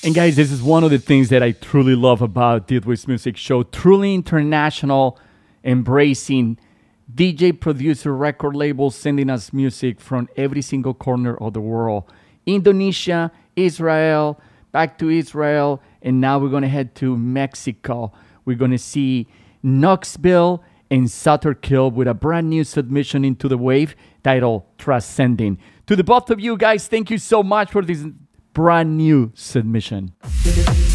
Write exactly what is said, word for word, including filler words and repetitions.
And guys, this is one of the things that I truly love about Didwit's Music Show. Truly international, embracing D J, producer, record labels, sending us music from every single corner of the world. Indonesia, Israel, back to Israel, and now we're going to head to Mexico. We're going to see Knoxville and Sutter Kill with a brand new submission into the wave titled Transcending. To the both of you guys, thank you so much for this brand new submission.